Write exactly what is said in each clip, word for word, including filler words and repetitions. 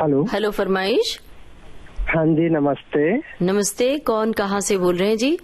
Hello hello, फरमाइश। हाँ जी, नमस्ते। नमस्ते, कौन कहाँ से बोल रहे हैं जी?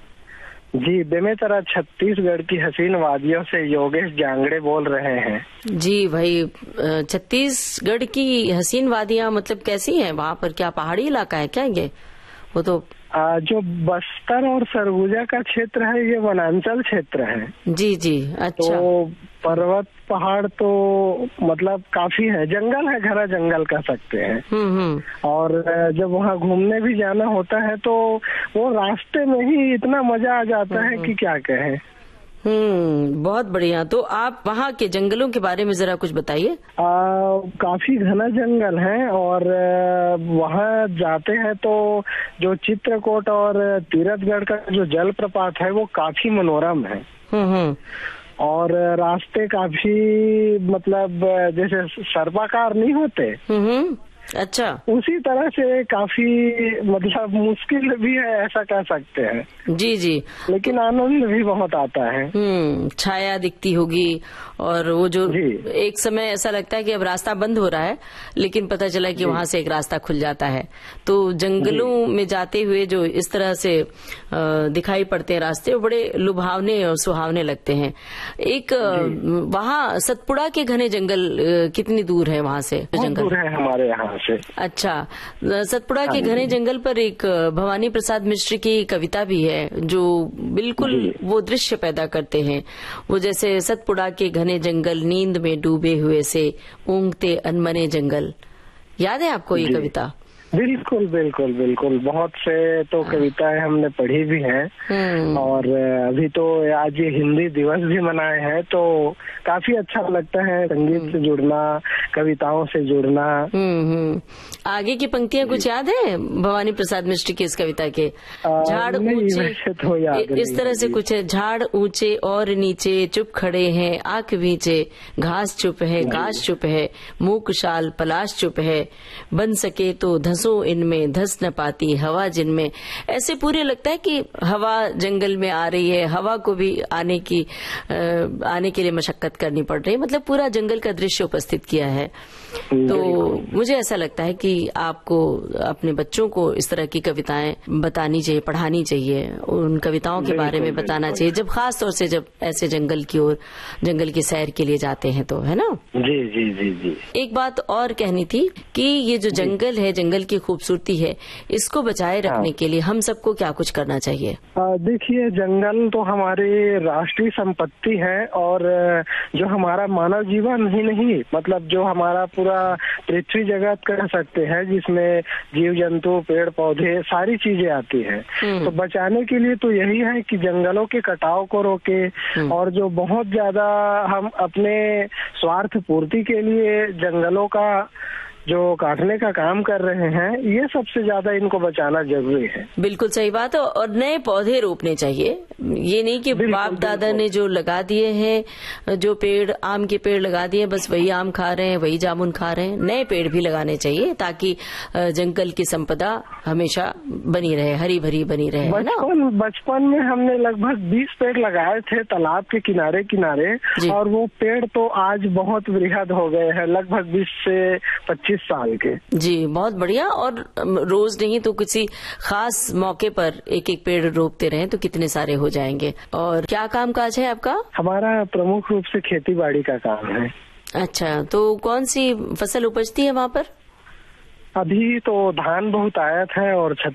जी, बेमेतरा छत्तीसगढ़ की हसीन वादियों से योगेश जांगड़े बोल रहे हैं। जी भाई, छत्तीसगढ़ की हसीन वादियाँ मतलब कैसी हैं? वहाँ पर क्या पहाड़ी इलाका है क्या ये? वो तो आ, जो बस्तर और सरगुजा का क्षेत्र है ये वनांचल क्षेत्र है। जी जी, अच्छा। तो पर्वत पहाड़ तो मतलब काफी है, जंगल है, घना जंगल कह सकते हैं। हम्म हम्म। और जब वहाँ घूमने भी जाना होता है तो वो रास्ते में ही इतना मजा आ जाता है कि क्या कहें। हम्म, बहुत बढ़िया। तो आप वहाँ के जंगलों के बारे में जरा कुछ बताइए। काफी घना जंगल है और वहाँ जाते हैं तो जो चित्रकूट और तीरथगढ़ का जो जलप्रपात है वो काफी मनोरम है। हम्म हम्म। और रास्ते काफी मतलब जैसे सर्पाकार नहीं होते, हम्म, अच्छा, उसी तरह से काफी मतलब मुश्किल भी है ऐसा कह सकते हैं। जी जी, लेकिन आनंद भी बहुत आता है। हम्म, छाया दिखती होगी और वो जो एक समय ऐसा लगता है कि अब रास्ता बंद हो रहा है, लेकिन पता चला कि वहां से एक रास्ता खुल जाता है। तो जंगलों में जाते हुए जो इस तरह से दिखाई पड़ते हैं रास्ते, वो बड़े लुभावने और सुहावने लगते हैं। एक वहाँ सतपुड़ा के घने जंगल कितनी दूर है वहाँ से? जंगल दूर है हमारे यहाँ से। अच्छा, सतपुड़ा के घने जंगल पर एक भवानी प्रसाद मिश्र की कविता भी है जो बिल्कुल वो दृश्य पैदा करते हैं। वो जैसे सतपुड़ा के घने जंगल नींद में डूबे हुए से ऊँघते अनमने जंगल। याद है आपको ये कविता? बिल्कुल बिल्कुल बिल्कुल, बहुत से तो कविताएं हमने पढ़ी भी हैं। और अभी तो आज ये हिंदी दिवस भी मनाए हैं तो काफी अच्छा लगता है संगीत से जुड़ना, कविताओं से जुड़ना। हम्म, आगे की पंक्तियां कुछ याद है भवानी प्रसाद मिश्र की इस कविता के? झाड़ ऊंचे तो याद इस तरह से कुछ है, झाड़ ऊंचे और नीचे चुप खड़े हैं आंख नीचे, घास चुप है घास चुप है, मूक शाल पलाश चुप है, बन सके तो धसो इनमें धस न पाती हवा जिनमें। ऐसे पूरे लगता है कि हवा जंगल में आ रही है, हवा को भी आने की आ, आने के लिए मशक्कत करनी पड़ रही है, मतलब पूरा जंगल का दृश्य उपस्थित किया है। तो मुझे ऐसा लगता है कि आपको अपने बच्चों को इस तरह की कविताएं बतानी चाहिए, पढ़ानी चाहिए, उन कविताओं के बारे में बताना चाहिए, जब खास तौर से जब ऐसे जंगल की ओर जंगल की सैर के लिए जाते हैं तो, है ना? जी जी जी जी। एक बात और कहनी थी कि ये जो जंगल है, जंगल की खूबसूरती है, इसको बचाए रखने के लिए हम सबको क्या कुछ करना चाहिए? देखिए, जंगल तो हमारी राष्ट्रीय संपत्ति है और जो हमारा मानव जीवन ही नहीं मतलब जो हमारा पूरा पृथ्वी जगत कह सकते हैं, जिसमें जीव जंतु पेड़ पौधे सारी चीजें आती हैं। तो बचाने के लिए तो यही है कि जंगलों के कटाव को रोके और जो बहुत ज्यादा हम अपने स्वार्थ पूर्ति के लिए जंगलों का जो काटने का काम कर रहे हैं, ये सबसे ज्यादा इनको बचाना जरूरी है। बिल्कुल सही बात है। और नए पौधे रोपने चाहिए, ये नहीं कि बाप दादा ने जो लगा दिए हैं, जो पेड़ आम के पेड़ लगा दिए, बस वही आम खा रहे हैं, वही जामुन खा रहे हैं। नए पेड़ भी लगाने चाहिए ताकि जंगल की संपदा हमेशा बनी रहे, हरी भरी बनी रहे। बचपन बचपन में हमने लगभग बीस पेड़ लगाए थे तालाब के किनारे किनारे, और वो पेड़ तो आज बहुत वृहद हो गए हैं, लगभग बीस से पच्चीस साल के। जी, बहुत बढ़िया। और रोज नहीं तो किसी खास मौके पर एक एक पेड़ रोपते रहें तो कितने सारे हो जाएंगे। और क्या काम काज है आपका? हमारा प्रमुख रूप से खेती बाड़ी का काम है। अच्छा, तो कौन सी फसल उपजती है वहाँ पर? अभी तो धान बहुत आयत है और